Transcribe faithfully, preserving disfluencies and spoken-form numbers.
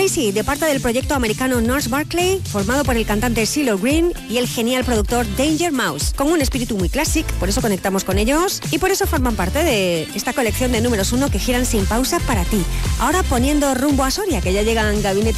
Crazy, de parte del proyecto americano North Barclay, formado por el cantante CeeLo Green y el genial productor Danger Mouse, con un espíritu muy clásico, por eso conectamos con ellos y por eso forman parte de esta colección de números uno que giran sin pausa para ti. Ahora poniendo rumbo a Soria, que ya llegan Gabinete